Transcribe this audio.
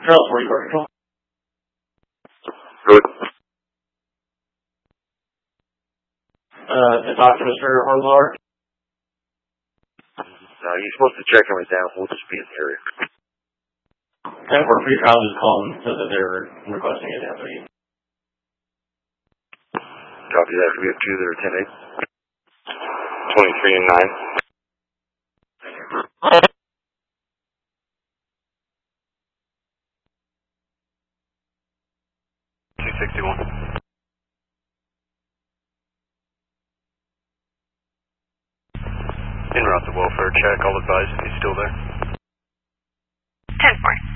Charles, where you working from? Good. Talk to Mr. Hornblower. No, you're supposed to check him right down. We'll just be in the area. Okay, we're free. I'll just call them so that they're requesting it. Copy that. We have two that are 10-8. 23 and 9. En route to welfare check. I'll advise if he's still there. 10-4.